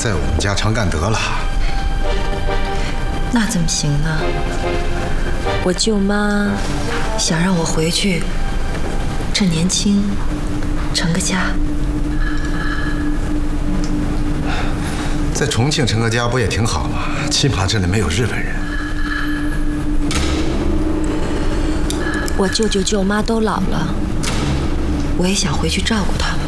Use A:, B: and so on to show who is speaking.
A: 在我们家常干得了。
B: 那怎么行呢？我舅妈想让我回去，趁年轻成个家。
A: 在重庆成个家不也挺好吗？起码这里没有日本人。
B: 我舅舅舅妈都老了，我也想回去照顾他们。